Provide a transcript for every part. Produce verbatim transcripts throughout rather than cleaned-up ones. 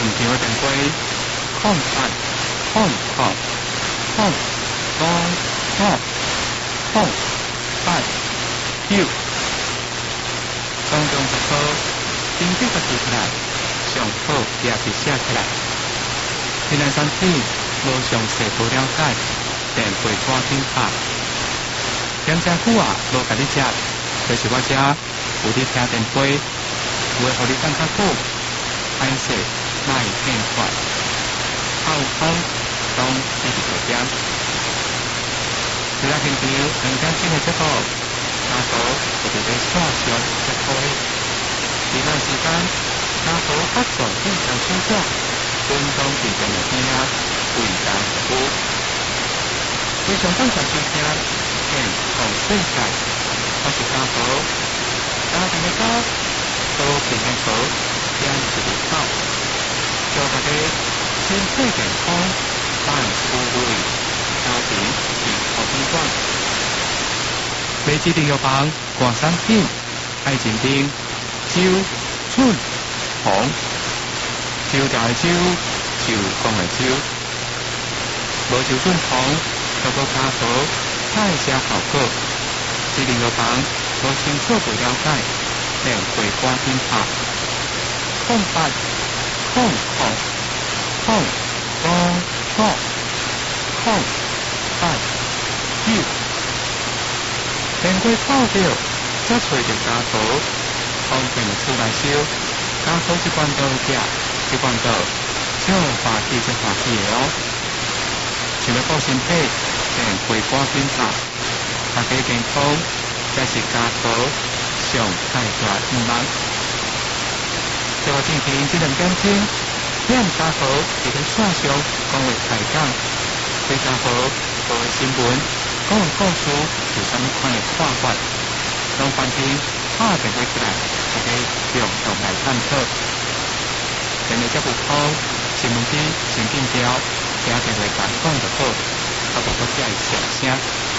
场的电话空八空空空五五空八九，当中十号真正个记起来，上好也是写起来。今日身体无详细不了解，电话赶紧打。点遮久啊，无甲你接，就是我遮有你听电话，会互你感觉好，歹势莫变快，好好当一直做点。今仔日场两点钟的节目，家宝就伫咧线上接播。这段时间，家宝合作现场小姐，运动地点的边啊，为大服务。非常感谢收听，健康世界，我是家宝，家庭的家，多平的宝，养一个好，祝大家身体健康，万事如意，家庭幸福美满。买指定药房，挂产品，爱情丁，酒、春、红，酒大的酒，酒讲的酒，无酒春红。透过家宝太些效果，指定药房无清楚不了解，电话赶紧打空八空空空五五空八九，电话扣掉，则找着家宝，方便出来收。家宝这关刀夹，这关刀少花气才花气的哦。想要顾身体，电话赶紧打，大家健康才是家宝上太大愿望。在我进行这两点钟，让家宝伫咧线上讲话开讲，对家宝报的新闻、讲的故事有啥物款的看法，让环境打电话起来，大家共同来探讨。今日这部通新闻机先紧调。听电话讲讲就好，啊无搁只会响声。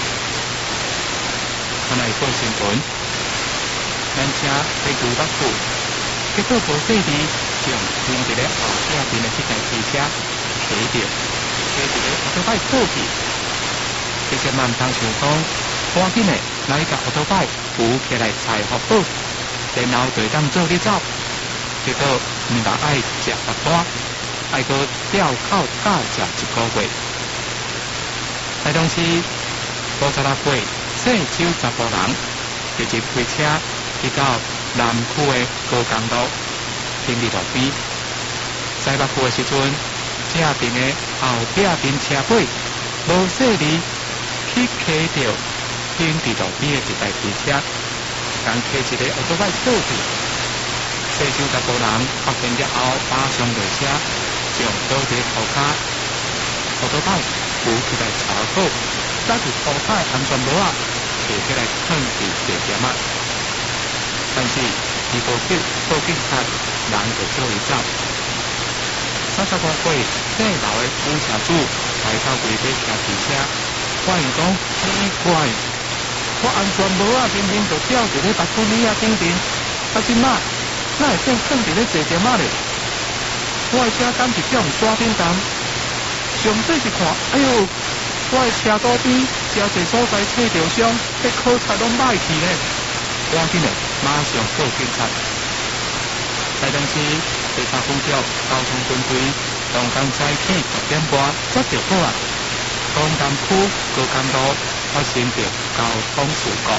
看来报新闻，咱车在牛北区，结果无细字，将停伫咧后壁边的这台汽车骑着，骑伫咧奥多摆倒去。这些慢通想讲，赶紧的来甲奥多摆扶起来才好好，然后就当做你走。结果毋但爱食白单。爱搁吊口教食一个月。台中市五十六岁细手查甫人，直接开车去到南区的高江路停伫路边。西北区的时阵，正边的后壁边车尾无细字去骑着停伫路边的一台汽车，共骑一个奥多摆倒去。细手查甫人发现了后，马上落车。将倒伫涂骹，奥多摆扶起来查好，搭住涂骹安全帽啊，摕起来放伫地点啊。但是伊无急报警察，人就做伊走。三十五岁姓刘的女车主来到柜底骑汽车，发现讲奇怪，我安全帽啊明明就吊伫咧白骨里啊顶顶，啊即马哪会变放伫咧地点啊咧？我的车敢是叫人刷顶动，上细一看，哎呦，我的车道边真侪所在切着伤，迄考察拢歹去呢。赶紧的，马上报警察。台中市地查分局交通分队当天早起十点半接到报案，东南区高江路发生着交通事故。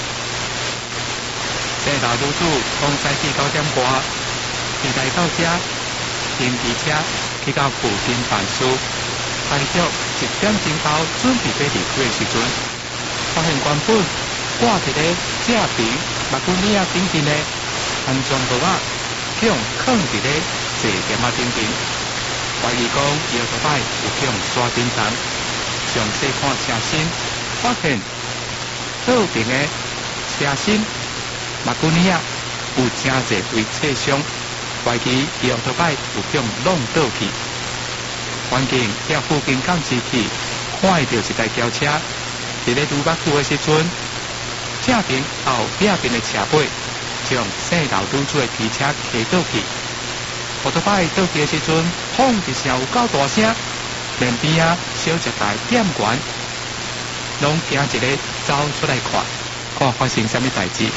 这大女子讲早起九点半，伊来到这。停汽车去到附近办事，排着一点钟后准备要离开的时阵，发现原本挂伫咧正边目睭里啊顶顶的安全帽啊，向放伫咧坐垫啊顶顶，怀疑讲伊奥多摆有向刷顶动，详细看车身，发现倒边的车身目睭里啊有真侪位切伤。怀疑伊奥多摆有向弄倒去，环境遐附近监视器看到一台轿车，伫咧路北区的时阵，正边后壁边的车尾将姓刘女子的汽车骑倒去， 奥多拜倒去的时阵，轰一声有够大声，连边啊小一台店员拢惊一个走出来看，看发生什么代志。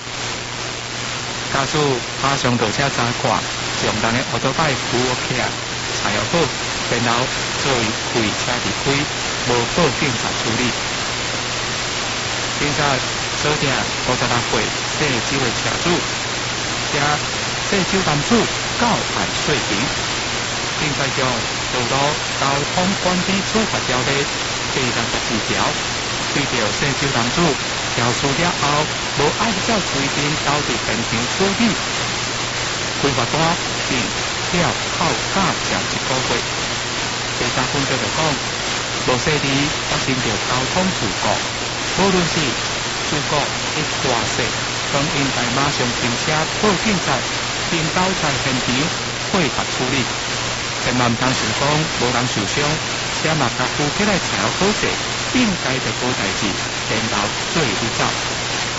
家属马上倒车查看，将人的奥多拜扶起来，才要好，然后做伊开车离开，无报警察处理。警察锁定五十六岁姓周的车主，加姓周男子到案说明，并在将道路交通管理处罚条例第六十四条，对着姓周男子调书了后，无按照规定交伫现场处理，规罚单并吊扣假条一个月。第三分就着讲，无细致发生着交通事故，无论是事故一大细，都应该马上停车报警察，并交在现场配合处理。千万唔通想讲无人受伤，且嘛甲夫妻来调好势，并解决好代志，然后做回走。